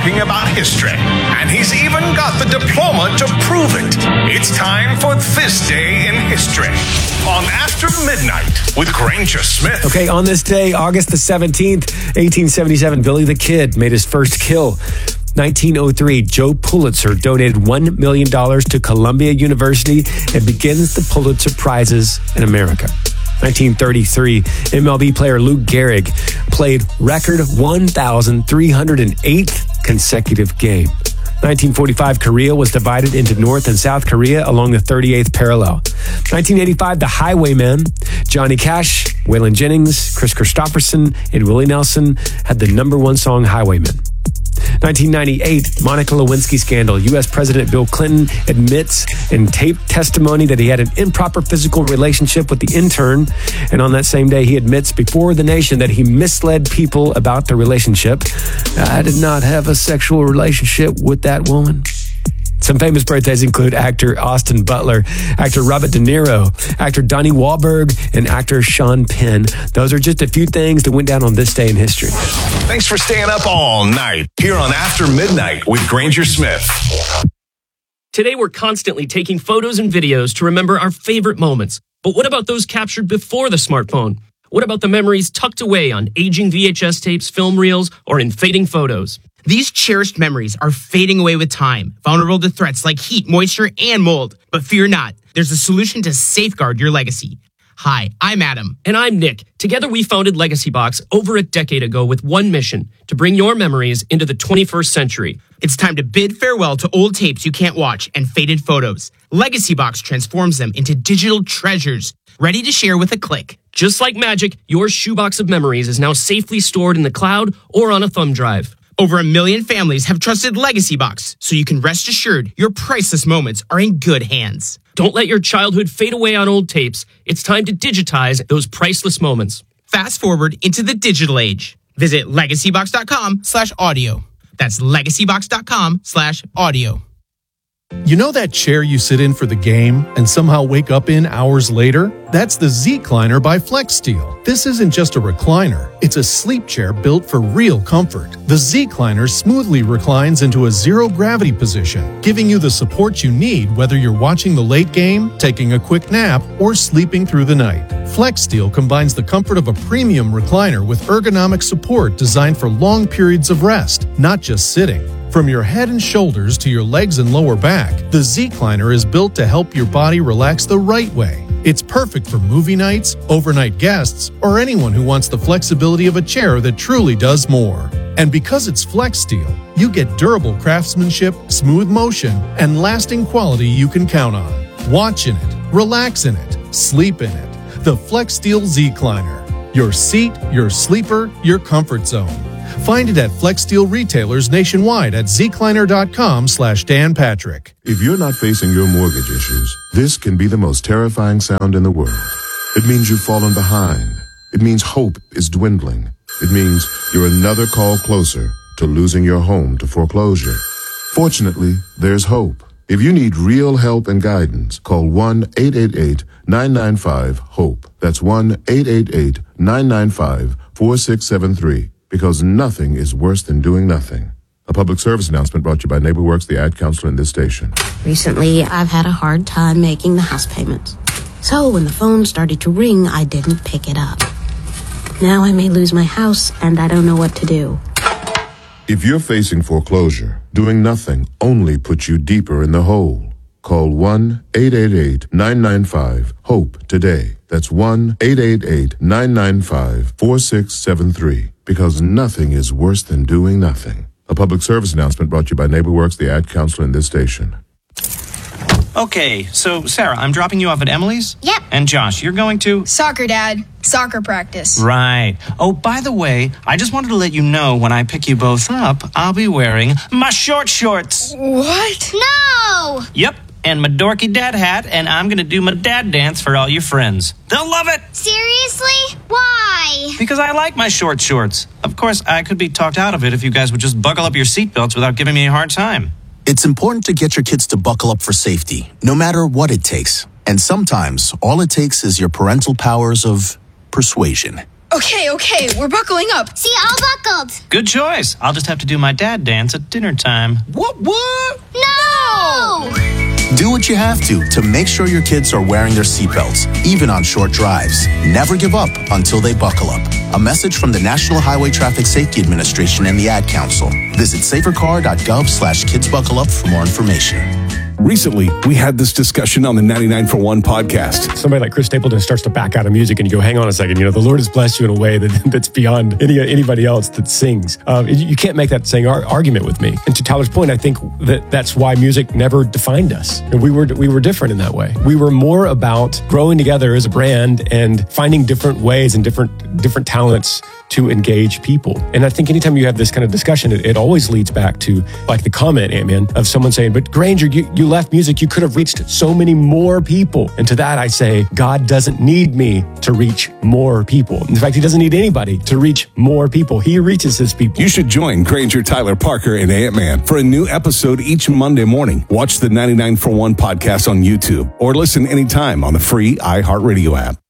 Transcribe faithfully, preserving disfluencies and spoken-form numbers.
talking about history, and he's even got the diploma to prove it. It's time for This Day in History on After Midnight with Granger Smith. Okay, on this day, August the seventeenth, eighteen seventy-seven, Billy the Kid made his first kill. nineteen oh three, Joe Pulitzer donated one million dollars to Columbia University and begins the Pulitzer Prizes in America. nineteen thirty-three, M L B player Lou Gehrig played record one thousand three hundred eighth consecutive game. nineteen forty-five, Korea was divided into North and South Korea along the thirty-eighth parallel. nineteen eighty-five, The Highwaymen, Johnny Cash, Waylon Jennings, Chris Christopherson, and Willie Nelson had the number one song Highwaymen. nineteen ninety-eight, Monica Lewinsky scandal. U S President Bill Clinton admits in taped testimony that he had an improper physical relationship with the intern. And on that same day, he admits before the nation that he misled people about the relationship. I did not have a sexual relationship with that woman. Some famous birthdays include actor Austin Butler, actor Robert De Niro, actor Donnie Wahlberg, and actor Sean Penn. Those are just a few things that went down on this day in history. Thanks for staying up all night here on After Midnight with Granger Smith. Today, we're constantly taking photos and videos to remember our favorite moments. But what about those captured before the smartphone? What about the memories tucked away on aging V H S tapes, film reels, or in fading photos? These cherished memories are fading away with time, vulnerable to threats like heat, moisture, and mold. But fear not, there's a solution to safeguard your legacy. Hi, I'm Adam. And I'm Nick. Together we founded Legacy Box over a decade ago with one mission, to bring your memories into the twenty-first century. It's time to bid farewell to old tapes you can't watch and faded photos. Legacy Box transforms them into digital treasures, ready to share with a click. Just like magic, your shoebox of memories is now safely stored in the cloud or on a thumb drive. Over a million families have trusted Legacy Box, so you can rest assured your priceless moments are in good hands. Don't let your childhood fade away on old tapes. It's time to digitize those priceless moments. Fast forward into the digital age. Visit legacybox.com slash audio. That's legacybox.com slash audio. You know that chair you sit in for the game and somehow wake up in hours later? That's the Z-Cliner by FlexSteel. This isn't just a recliner, it's a sleep chair built for real comfort. The Z-Cliner smoothly reclines into a zero-gravity position, giving you the support you need whether you're watching the late game, taking a quick nap, or sleeping through the night. FlexSteel combines the comfort of a premium recliner with ergonomic support designed for long periods of rest, not just sitting. From your head and shoulders to your legs and lower back, the Z-Cliner is built to help your body relax the right way. It's perfect for movie nights, overnight guests, or anyone who wants the flexibility of a chair that truly does more. And because it's FlexSteel, you get durable craftsmanship, smooth motion, and lasting quality you can count on. Watch in it, relax in it, sleep in it. The FlexSteel Z-Cliner. Your seat, your sleeper, your comfort zone. Find it at FlexSteel retailers nationwide at zcliner.com slash Dan Patrick. If you're not facing your mortgage issues, this can be the most terrifying sound in the world. It means you've fallen behind. It means hope is dwindling. It means you're another call closer to losing your home to foreclosure. Fortunately, there's hope. If you need real help and guidance, call one eight eight eight, nine nine five, HOPE. That's one eight eight eight, nine nine five, four six seven three. Because nothing is worse than doing nothing. A public service announcement brought to you by NeighborWorks, the ad counselor in this station. Recently, I've had a hard time making the house payments. So when the phone started to ring, I didn't pick it up. Now I may lose my house, and I don't know what to do. If you're facing foreclosure, doing nothing only puts you deeper in the hole. Call one eight eight eight, nine nine five, HOPE today. That's one eight eight eight, nine nine five, four six seven three. Because nothing is worse than doing nothing. A public service announcement brought to you by NeighborWorks, the ad counselor in this station. Okay, so Sarah, I'm dropping you off at Emily's? Yep. And Josh, you're going to? Soccer, Dad. Soccer practice. Right. Oh, by the way, I just wanted to let you know when I pick you both up, I'll be wearing my short shorts. What? No! Yep. And my dorky dad hat, and I'm going to do my dad dance for all your friends. They'll love it! Seriously? Why? Because I like my short shorts. Of course, I could be talked out of it if you guys would just buckle up your seatbelts without giving me a hard time. It's important to get your kids to buckle up for safety, no matter what it takes. And sometimes, all it takes is your parental powers of persuasion. Okay, okay, we're buckling up. See, all buckled. Good choice. I'll just have to do my dad dance at dinner time. What, what? No! Do what you have to to make sure your kids are wearing their seatbelts, even on short drives. Never give up until they buckle up. A message from the National Highway Traffic Safety Administration and the Ad Council. Visit safercar.gov slash kidsbuckleup for more information. Recently, we had this discussion on the ninety-nine for one podcast. Somebody like Chris Stapleton starts to back out of music and you go, hang on a second, you know, the Lord has blessed you in a way that, that's beyond any anybody else that sings. Um, you, you can't make that same ar- argument with me. And to Tyler's point, I think that that's why music never defined us. And we were we were different in that way. We were more about growing together as a brand and finding different ways and different different talents to engage people. And I think anytime you have this kind of discussion, it, it always leads back to like the comment, Ant-Man, of someone saying, but Granger, you, you left music, you could have reached so many more people. And to that I say, God doesn't need me to reach more people. In fact, he doesn't need anybody to reach more people. He reaches his people. You should join Granger, Tyler Parker, and Ant-Man for a new episode each Monday morning. Watch the ninety-nine for one podcast on YouTube or listen anytime on the free iHeartRadio app.